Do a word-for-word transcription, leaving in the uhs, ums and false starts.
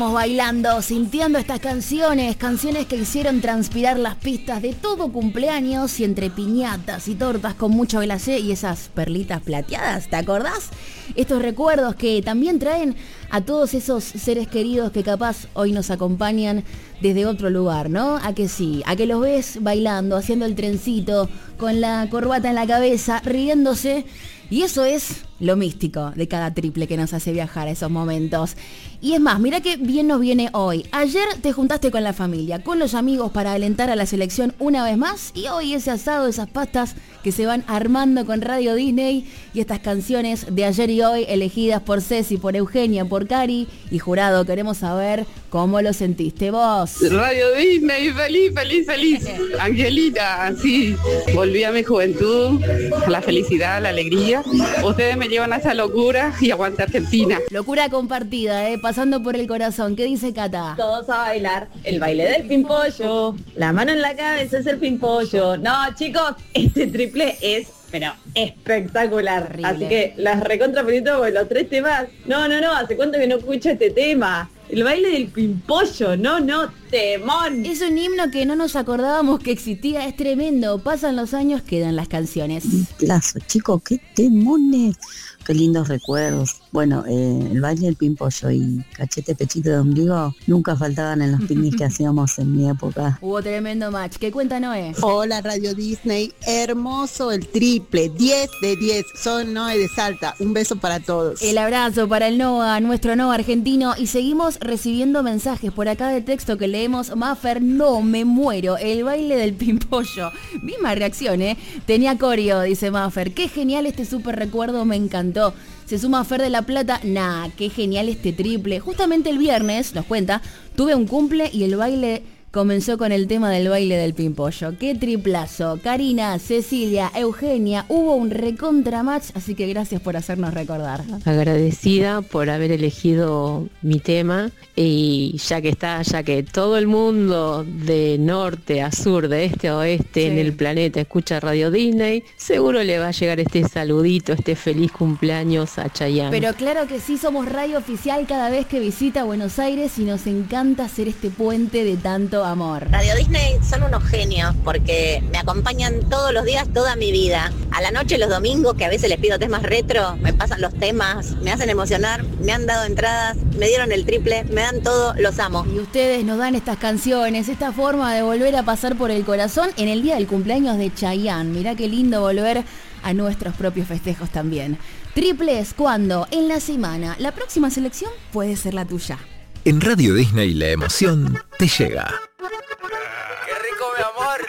Estamos bailando, sintiendo estas canciones, canciones que hicieron transpirar las pistas de todo cumpleaños y entre piñatas y tortas con mucho glacé y esas perlitas plateadas, ¿te acordás? Estos recuerdos que también traen a todos esos seres queridos que capaz hoy nos acompañan desde otro lugar, ¿no? A que sí, a que los ves bailando, haciendo el trencito, con la corbata en la cabeza, riéndose. Y eso es lo místico de cada triple que nos hace viajar a esos momentos. Y es más, mira qué bien nos viene hoy. Ayer te juntaste con la familia, con los amigos para alentar a la selección una vez más. Y hoy ese asado, esas pastas que se van armando con Radio Disney. Y estas canciones de ayer y hoy elegidas por Ceci, por Eugenia, por Cari. Y jurado, queremos saber cómo lo sentiste vos. Radio Disney, feliz, feliz, feliz. Angelita, sí. Volví a mi juventud, la felicidad, la alegría. Ustedes me llevan a esa locura y aguante Argentina. Locura compartida, ¿eh? Pasando por el corazón. ¿Qué dice Cata? Todos a bailar el baile del pimpollo. La mano en la cabeza es el pimpollo. No, chicos, este triple es, pero espectacular. Horrible. Así que las recontra felicito por los tres temas. No, no, no, ¿hace cuánto que no escucho este tema? El baile del pimpollo, no, no, temón. Es un himno que no nos acordábamos que existía, es tremendo. Pasan los años, quedan las canciones. Un plazo, chicos, qué temones. Qué lindos recuerdos. Bueno, eh, el baile del pimpollo y cachete, pechito de ombligo nunca faltaban en los picnics que hacíamos en mi época. Hubo tremendo match. ¿Qué cuenta Noé? Hola Radio Disney, hermoso el triple, diez de diez. Soy Noé de Salta, un beso para todos. El abrazo para el Noah, nuestro Noah argentino. Y seguimos recibiendo mensajes por acá de texto que leemos. Maffer, no, me muero. El baile del pimpollo. Misma reacción, ¿eh? Tenía coreo, dice Maffer. Qué genial este súper recuerdo, me encantó. Se suma Fer de la Plata. Nah, qué genial este triple. Justamente el viernes, nos cuenta, tuve un cumple y el baile comenzó con el tema del baile del pimpollo. Qué triplazo. Karina, Cecilia, Eugenia, hubo un recontra match, así que gracias por hacernos recordar. Agradecida por haber elegido mi tema y ya que está, ya que todo el mundo de norte a sur, de este a oeste, sí, en el planeta escucha Radio Disney, seguro le va a llegar este saludito, este feliz cumpleaños a Chayanne. Pero claro que sí, somos radio oficial cada vez que visita Buenos Aires y nos encanta hacer este puente de tanto amor. Radio Disney son unos genios porque me acompañan todos los días, toda mi vida. A la noche, los domingos, que a veces les pido temas retro, me pasan los temas, me hacen emocionar, me han dado entradas, me dieron el triple, me dan todo, los amo. Y ustedes nos dan estas canciones, esta forma de volver a pasar por el corazón en el día del cumpleaños de Chayanne. Mirá qué lindo volver a nuestros propios festejos también. Triples, ¿cuándo? En la semana. La próxima selección puede ser la tuya. En Radio Disney la emoción te llega. ¡Qué rico, mi amor!